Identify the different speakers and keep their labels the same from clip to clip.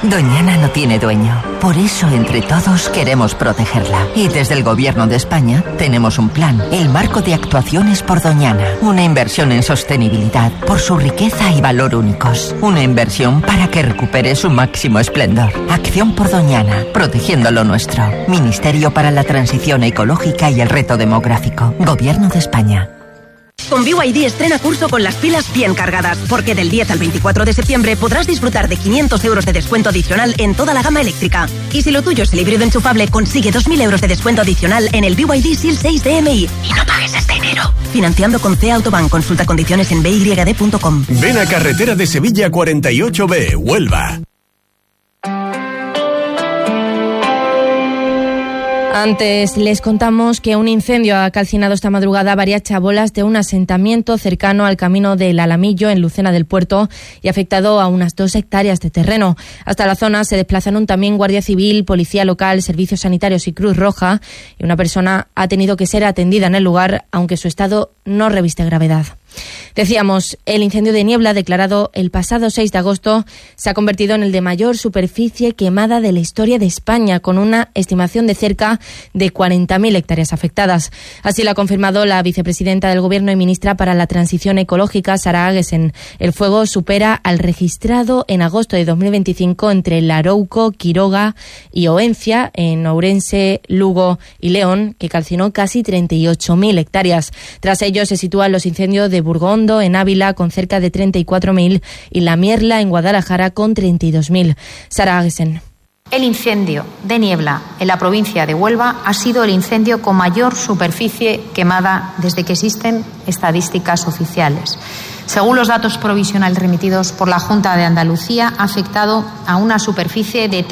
Speaker 1: Doñana no tiene dueño. Por eso, entre todos, queremos protegerla. Y desde el Gobierno de España tenemos un plan, el Marco de Actuaciones por Doñana. Una inversión en sostenibilidad por su riqueza y valor únicos. Una inversión para que recupere su máximo esplendor. Acción por Doñana, protegiendo lo nuestro. Ministerio para la Transición Ecológica y el Reto Demográfico. Gobierno de España.
Speaker 2: Con BYD estrena curso con las pilas bien cargadas, porque del 10 al 24 de septiembre podrás disfrutar de 500 euros de descuento adicional en toda la gama eléctrica. Y si lo tuyo es el híbrido enchufable, consigue 2.000 euros de descuento adicional en el BYD SEAL 6 DMI. Y no pagues hasta enero. Financiando con CEA Autobank. Consulta condiciones en byd.com.
Speaker 3: Ven a Carretera de Sevilla 48B, Huelva.
Speaker 4: Antes les contamos que un incendio ha calcinado esta madrugada varias chabolas de un asentamiento cercano al camino del Alamillo en Lucena del Puerto y ha afectado a unas 2 hectáreas de terreno. Hasta la zona se desplazaron también Guardia Civil, Policía Local, Servicios Sanitarios y Cruz Roja, y una persona ha tenido que ser atendida en el lugar, aunque su estado no reviste gravedad. Decíamos, el incendio de Niebla, declarado el pasado 6 de agosto, se ha convertido en el de mayor superficie quemada de la historia de España, con una estimación de cerca de 40.000 hectáreas afectadas. Así lo ha confirmado la vicepresidenta del Gobierno y ministra para la Transición Ecológica, Sara Aguesen. El fuego supera al registrado en agosto de 2025 entre Larouco, Quiroga y Oencia, en Ourense, Lugo y León, que calcinó casi 38.000 hectáreas. Tras ello se sitúan los incendios de Burgondo, en Ávila, con cerca de 34.000, y La Mierla, en Guadalajara, con 32.000. Sara Aguesen.
Speaker 5: El incendio de Niebla en la provincia de Huelva ha sido el incendio con mayor superficie quemada desde que existen estadísticas oficiales. Según los datos provisionales remitidos por la Junta de Andalucía, ha afectado a una superficie de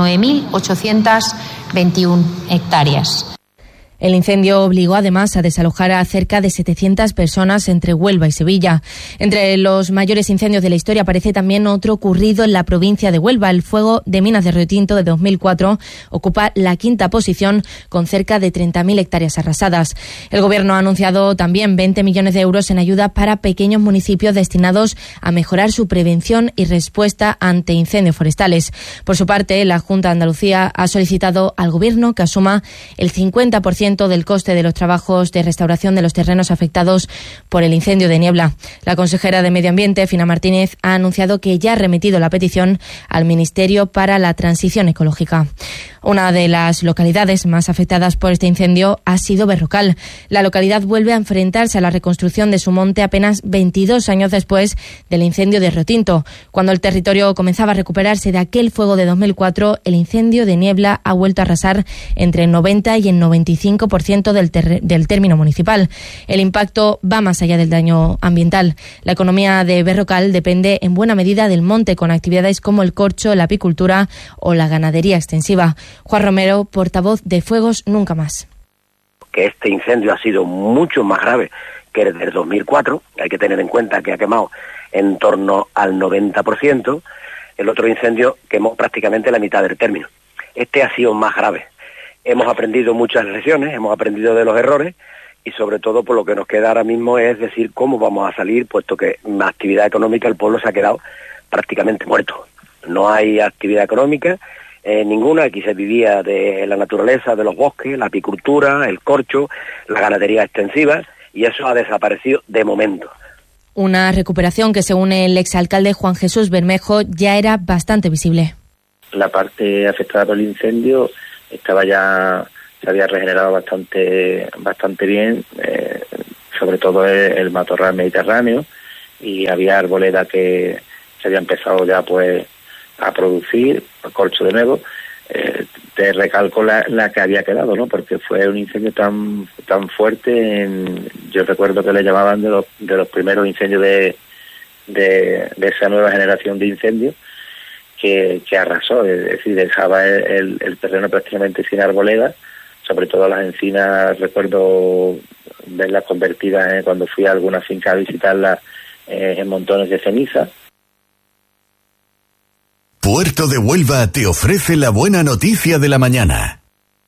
Speaker 5: 39.821 hectáreas.
Speaker 4: El incendio obligó además a desalojar a cerca de 700 personas entre Huelva y Sevilla. Entre los mayores incendios de la historia aparece también otro ocurrido en la provincia de Huelva. El fuego de Minas de Río Tinto de 2004 ocupa la 5ª posición, con cerca de 30.000 hectáreas arrasadas. El Gobierno ha anunciado también 20 millones de euros en ayuda para pequeños municipios destinados a mejorar su prevención y respuesta ante incendios forestales. Por su parte, la Junta de Andalucía ha solicitado al Gobierno que asuma el 50% del coste de los trabajos de restauración de los terrenos afectados por el incendio de Niebla. La consejera de Medio Ambiente, Fina Martínez, ha anunciado que ya ha remitido la petición al Ministerio para la Transición Ecológica. Una de las localidades más afectadas por este incendio ha sido Berrocal. La localidad vuelve a enfrentarse a la reconstrucción de su monte apenas 22 años después del incendio de Río Tinto. Cuando el territorio comenzaba a recuperarse de aquel fuego de 2004, el incendio de Niebla ha vuelto a arrasar entre el 90 y el 95% del término municipal. El impacto va más allá del daño ambiental. La economía de Berrocal depende en buena medida del monte, con actividades como el corcho, la apicultura o la ganadería extensiva. Juan Romero, portavoz de Fuegos Nunca Más.
Speaker 6: Que este incendio ha sido mucho más grave que el del 2004. Hay que tener en cuenta que ha quemado en torno al 90%. El otro incendio quemó prácticamente la mitad del término. Este ha sido más grave. Hemos aprendido muchas lecciones, hemos aprendido de los errores, y sobre todo por lo que nos queda ahora mismo es decir cómo vamos a salir, puesto que la actividad económica, el pueblo se ha quedado prácticamente muerto. No hay actividad económica ninguna. Aquí se vivía de la naturaleza, de los bosques, la apicultura, el corcho, la ganadería extensiva, y eso ha desaparecido de momento.
Speaker 4: Una recuperación que, según el exalcalde Juan Jesús Bermejo, ya era bastante visible.
Speaker 7: La parte afectada por el incendio estaba ya, se había regenerado bastante bien, sobre todo el matorral mediterráneo, y había arboleda que se había empezado ya pues a producir corcho de nuevo. Te recalco la que había quedado, ¿no? Porque fue un incendio tan fuerte. Yo recuerdo que le llamaban de los primeros incendios de esa nueva generación de incendios, que arrasó, es decir, dejaba el terreno prácticamente sin arboleda, sobre todo las encinas. Recuerdo verlas convertidas, cuando fui a alguna finca a visitarlas, en montones de ceniza.
Speaker 3: Puerto de Huelva te ofrece la buena noticia de la mañana.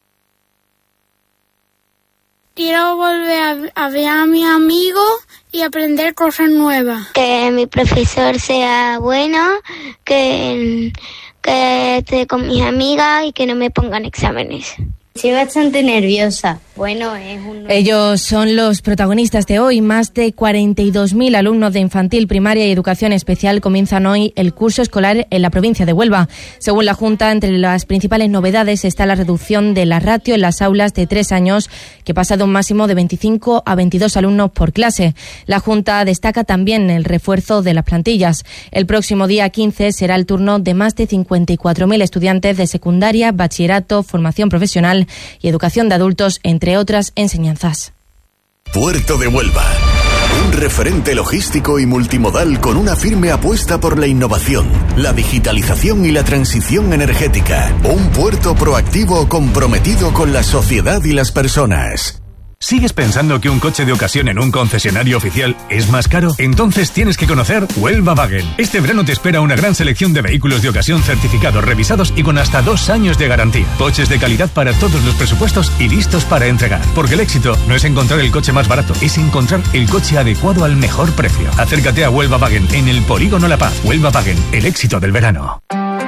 Speaker 8: Quiero volver a ver a mi amigo y aprender cosas nuevas.
Speaker 9: Que mi profesor sea bueno, que
Speaker 8: que esté con mis amigas y que no me pongan exámenes.
Speaker 9: Estoy bastante nerviosa. Bueno,
Speaker 4: Ellos son los protagonistas de hoy. Más de 42.000 alumnos de infantil, primaria y educación especial comienzan hoy el curso escolar en la provincia de Huelva. Según la Junta, entre las principales novedades está la reducción de la ratio en las aulas de 3 años, que pasa de un máximo de 25 a 22 alumnos por clase. La Junta destaca también el refuerzo de las plantillas. El próximo día 15 será el turno de más de 54.000 estudiantes de secundaria, bachillerato, formación profesional y educación de adultos, entre otras enseñanzas.
Speaker 3: Puerto de Huelva. Un referente logístico y multimodal con una firme apuesta por la innovación, la digitalización y la transición energética. Un puerto proactivo comprometido con la sociedad y las personas.
Speaker 10: ¿Sigues pensando que un coche de ocasión en un concesionario oficial es más caro? Entonces tienes que conocer Huelva Wagen. Este verano te espera una gran selección de vehículos de ocasión certificados, revisados y con hasta 2 años de garantía. Coches de calidad para todos los presupuestos y listos para entregar. Porque el éxito no es encontrar el coche más barato, es encontrar el coche adecuado al mejor precio. Acércate a Huelva Wagen en el Polígono La Paz. Huelva Wagen, el éxito del verano.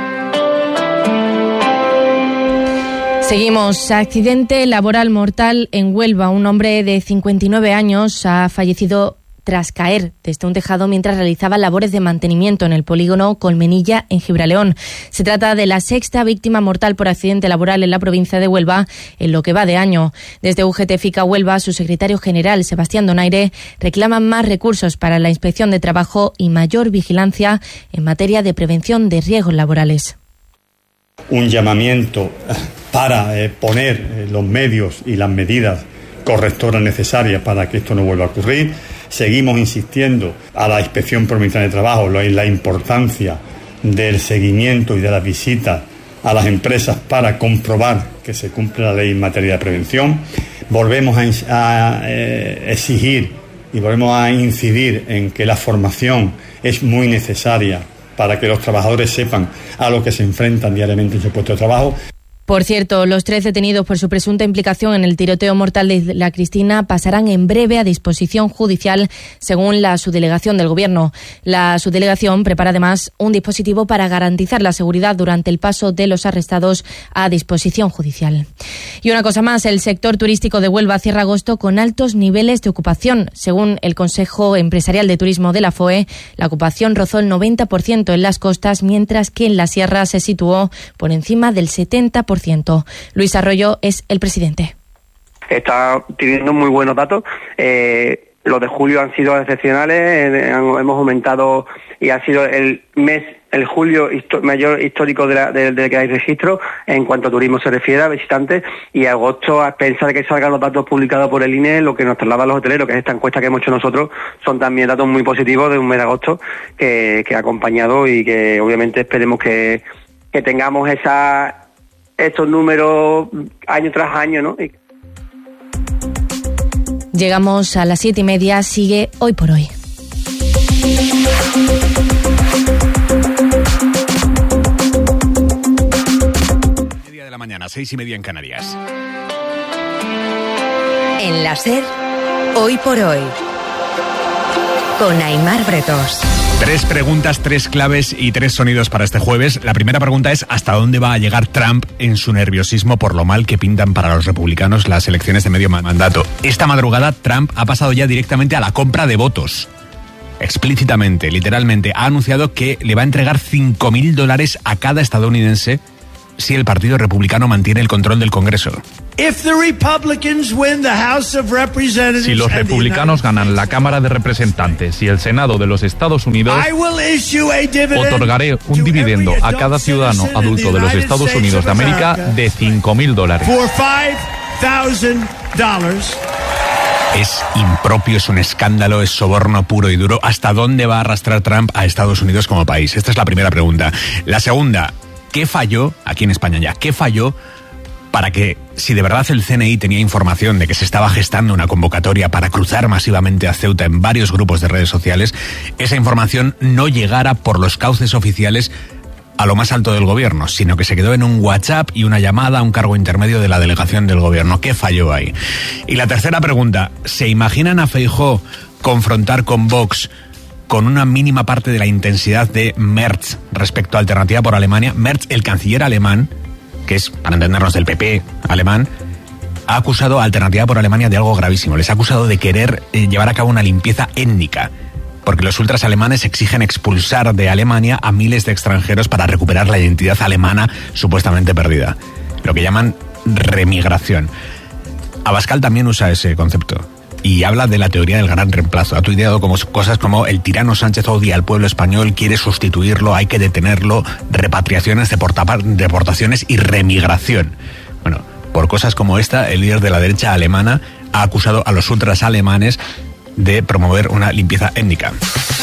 Speaker 4: Seguimos. Accidente laboral mortal en Huelva. Un hombre de 59 años ha fallecido tras caer desde un tejado mientras realizaba labores de mantenimiento en el polígono Colmenilla, en Gibraleón. Se trata de la 6ª víctima mortal por accidente laboral en la provincia de Huelva en lo que va de año. Desde UGT FICA Huelva, su secretario general, Sebastián Donaire, reclaman más recursos para la inspección de trabajo y mayor vigilancia en materia de prevención de riesgos laborales.
Speaker 11: Un llamamiento para poner los medios y las medidas correctoras necesarias para que esto no vuelva a ocurrir. Seguimos insistiendo a la Inspección Provincial de Trabajo en la importancia del seguimiento y de las visitas a las empresas para comprobar que se cumple la ley en materia de prevención. Volvemos a exigir y volvemos a incidir en que la formación es muy necesaria para que los trabajadores sepan a lo que se enfrentan diariamente en su puesto de trabajo.
Speaker 4: Por cierto, los 3 detenidos por su presunta implicación en el tiroteo mortal de La Cristina pasarán en breve a disposición judicial, según la subdelegación del Gobierno. La subdelegación prepara además un dispositivo para garantizar la seguridad durante el paso de los arrestados a disposición judicial. Y una cosa más, el sector turístico de Huelva cierra agosto con altos niveles de ocupación. Según el Consejo Empresarial de Turismo de la FOE, la ocupación rozó el 90% en las costas, mientras que en la sierra se situó por encima del 70%. Luis Arroyo es el presidente.
Speaker 12: Está teniendo muy buenos datos. Los de julio han sido excepcionales. Hemos aumentado y ha sido el julio mayor histórico de que hay registro en cuanto a turismo se refiere a visitantes, y agosto, a pensar de que salgan los datos publicados por el INE, lo que nos trasladan los hoteleros, que es esta encuesta que hemos hecho nosotros, son también datos muy positivos de un mes de agosto que ha acompañado, y que obviamente esperemos que tengamos estos números año tras año, ¿no?
Speaker 4: Llegamos a las 7:30, sigue Hoy por Hoy.
Speaker 10: Media de la mañana, 6:30 en Canarias.
Speaker 1: En la SER, Hoy por Hoy, con Aimar Bretos.
Speaker 10: 3 preguntas, 3 claves y 3 sonidos para este jueves. La primera pregunta es: ¿hasta dónde va a llegar Trump en su nerviosismo por lo mal que pintan para los republicanos las elecciones de medio mandato? Esta madrugada Trump ha pasado ya directamente a la compra de votos. Explícitamente, literalmente, ha anunciado que le va a entregar $5.000 a cada estadounidense si el Partido Republicano mantiene el control del Congreso.
Speaker 13: Si los republicanos ganan la Cámara de Representantes y el Senado de los Estados Unidos, otorgaré un dividendo a cada ciudadano adulto de los Estados Unidos de América de $5.000.
Speaker 10: Es impropio, es un escándalo, es soborno puro y duro. ¿Hasta dónde va a arrastrar Trump a Estados Unidos como país? Esta es la primera pregunta. La segunda: ¿qué falló, aquí en España ya, qué falló para que, si de verdad el CNI tenía información de que se estaba gestando una convocatoria para cruzar masivamente a Ceuta en varios grupos de redes sociales, esa información no llegara por los cauces oficiales a lo más alto del gobierno, sino que se quedó en un WhatsApp y una llamada a un cargo intermedio de la delegación del gobierno? ¿Qué falló ahí? Y la tercera pregunta: ¿se imaginan a Feijóo confrontar con Vox con una mínima parte de la intensidad de Merz respecto a Alternativa por Alemania. Merz, el canciller alemán, que es, para entendernos, del PP alemán, ha acusado a Alternativa por Alemania de algo gravísimo. Les ha acusado de querer llevar a cabo una limpieza étnica, porque los ultras alemanes exigen expulsar de Alemania a miles de extranjeros para recuperar la identidad alemana supuestamente perdida, lo que llaman remigración. Abascal también usa ese concepto y habla de la teoría del gran reemplazo. Ha tuiteado cosas como: el tirano Sánchez odia al pueblo español, quiere sustituirlo, hay que detenerlo, repatriaciones, deportaciones y remigración. Bueno, por cosas como esta, el líder de la derecha alemana ha acusado a los ultras alemanes de promover una limpieza étnica.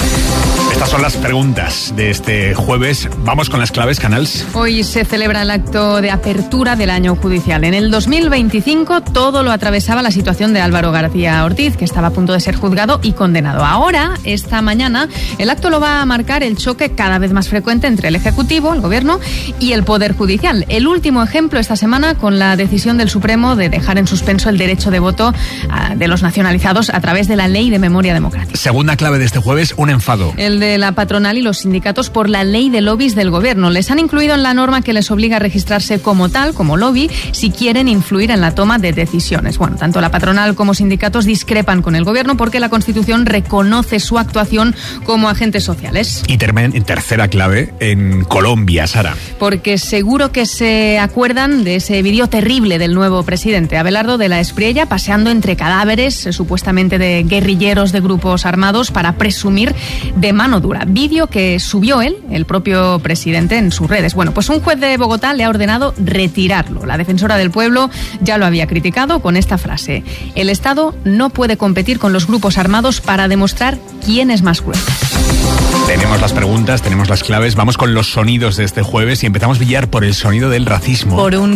Speaker 10: Estas son las preguntas de este jueves. Vamos con las claves, Canals.
Speaker 14: Hoy se celebra el acto de apertura del año judicial. En el 2025 todo lo atravesaba la situación de Álvaro García Ortiz, que estaba a punto de ser juzgado y condenado. Ahora, esta mañana, el acto lo va a marcar el choque cada vez más frecuente entre el Ejecutivo, el Gobierno, y el Poder Judicial. El último ejemplo esta semana con la decisión del Supremo de dejar en suspenso el derecho de voto de los nacionalizados a través de la Ley de Memoria Democrática.
Speaker 10: Segunda clave de este jueves, un enfado.
Speaker 14: El de la patronal y los sindicatos por la ley de lobbies del Gobierno. Les han incluido en la norma que les obliga a registrarse como tal, como lobby, si quieren influir en la toma de decisiones. Bueno, tanto la patronal como sindicatos discrepan con el Gobierno porque la Constitución reconoce su actuación como agentes sociales.
Speaker 10: Y en tercera clave, en Colombia, Sara.
Speaker 14: Porque seguro que se acuerdan de ese vídeo terrible del nuevo presidente, Abelardo de la Espriella, paseando entre cadáveres, supuestamente de guerrilleros de grupos armados, para presumir de mano dura. Vídeo que subió él, el propio presidente, en sus redes. Bueno, pues un juez de Bogotá le ha ordenado retirarlo. La defensora del pueblo ya lo había criticado con esta frase: el Estado no puede competir con los grupos armados para demostrar quién es más cruel.
Speaker 10: Tenemos las preguntas, tenemos las claves, vamos con los sonidos de este jueves y empezamos, Villar, por el sonido del racismo.
Speaker 15: Por un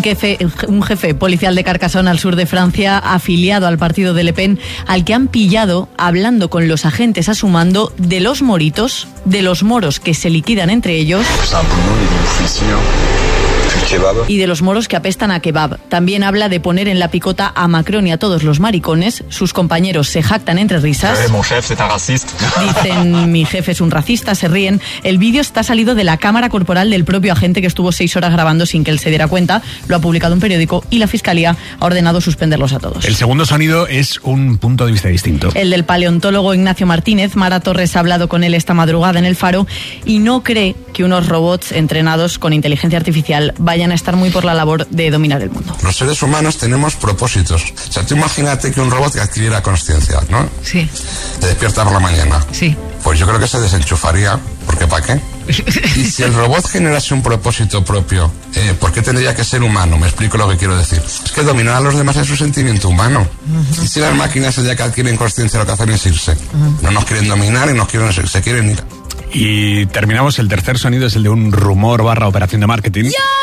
Speaker 15: jefe policial de Carcassonne, al sur de Francia, afiliado al partido de Le Pen, al que han pillado hablando con los agentes a su mando de los moritos, de los moros que se liquidan entre ellos y de los moros que apestan a kebab. También habla de poner en la picota a Macron y a todos los maricones. Sus compañeros se jactan entre risas. Dicen: mi jefe es un racista, se ríen. El vídeo está salido de la cámara corporal del propio agente, que estuvo 6 horas grabando sin que él se diera cuenta. Lo ha publicado un periódico y la Fiscalía ha ordenado suspenderlos a todos.
Speaker 10: El segundo sonido es un punto de vista distinto.
Speaker 15: El del paleontólogo Ignacio Martínez. Mara Torres ha hablado con él esta madrugada en El Faro y no cree que unos robots entrenados con inteligencia artificial vayan a estar muy por la labor de dominar el mundo.
Speaker 16: Los seres humanos tenemos propósitos. O sea, tú imagínate que un robot que adquiriera consciencia, ¿no?
Speaker 15: Sí.
Speaker 16: Te despierta por la mañana.
Speaker 15: Sí.
Speaker 16: Pues yo creo que se desenchufaría, porque ¿para qué? Y si el robot generase un propósito propio, ¿por qué tendría que ser humano? Me explico lo que quiero decir. Es que dominar a los demás es su sentimiento humano. Y si las máquinas, el día que adquieren consciencia, lo que hacen es irse. No nos quieren dominar y se quieren ir.
Speaker 10: Y terminamos, el tercer sonido es el de un rumor / operación de marketing.
Speaker 15: ¡Ya